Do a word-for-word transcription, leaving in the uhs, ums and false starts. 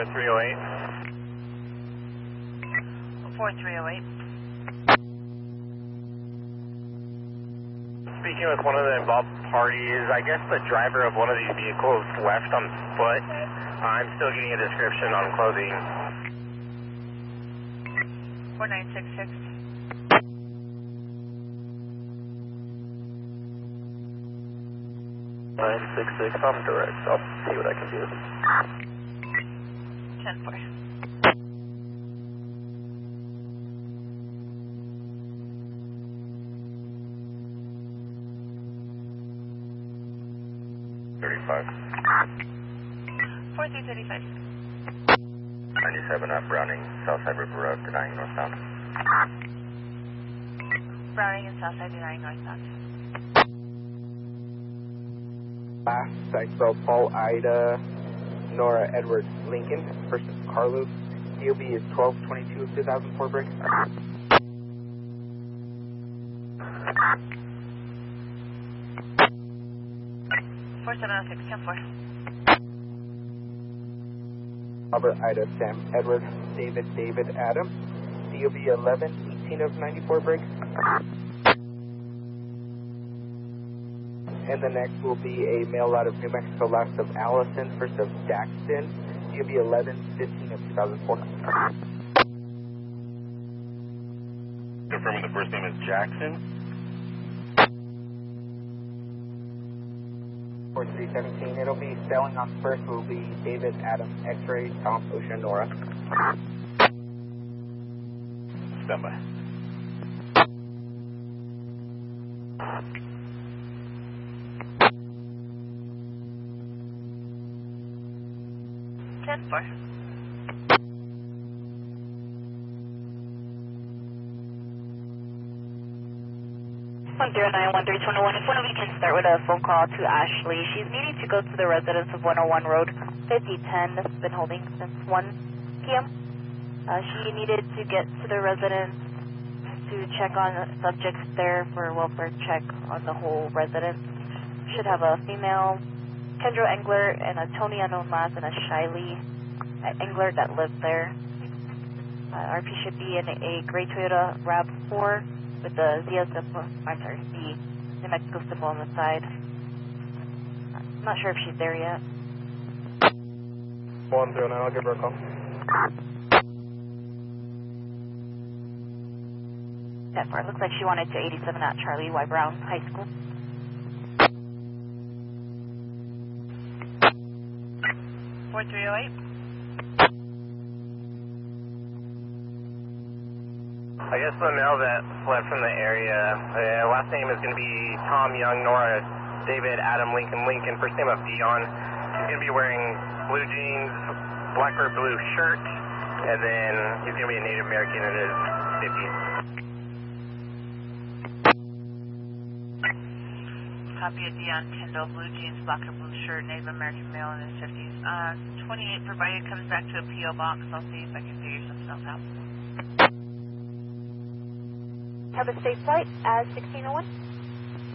three oh eight. four three oh eight. Speaking with one of the involved parties, I guess the driver of one of these vehicles left on foot. I'm still getting a description on clothing. four nine six six. nine six six, I'm direct. I'll see what I can do. ten four. thirty-five. four three thirty-five. ninety-seven at Browning, Southside River Road, denying northbound. Browning and Southside denying northbound. Last, I spelled Paul Ida, Nora Edward Lincoln, first is Carlos. D O B is twelve twenty-two of two thousand four break. four seven oh six, ten four. Robert Ida Sam Edward David David Adam. D O B eleven eighteen of ninety-four break. And the next will be a mail out of New Mexico, last of Allison, first of Jackson. D O B eleven fifteen of two thousand four. Confirming the first name is Jackson. four three seventeen, it'll be spelling on first will be David Adam X-ray Tom Ocean Nora. Stand by. ten four. one zero nine one three two one. If one of you can start with a phone call to Ashley. She's needing to go to the residence of one oh one Road fifty ten. This has been holding since one P M Uh, she needed to get to the residence to check on subjects there for a welfare check on the whole residence. Should have a female, Kendra Engler, and a Tony unknown last, and a Shiley Engler that lived there. Uh, R P should be in a gray Toyota RAV four with the Zia symbol, I'm sorry, the New Mexico symbol on the side. I'm not sure if she's there yet. one zero nine, I'll give her a call. That far. Looks like she wanted to eighty-seven at Charlie Y. Brown High School. four three oh eight. I guess the male that left from the area, uh, last name is going to be Tom Young, Nora David Adam Lincoln Lincoln, first name of Dion. He's going to be wearing blue jeans, black or blue shirt, and then he's going to be a Native American in his fifties. Copy of Dion Kendall, blue jeans, black or blue shirt, Native American male in his fifties. Uh, twenty-eight provided comes back to a P O box. I'll see if I can figure something else out. Have a safe flight at sixteen oh one.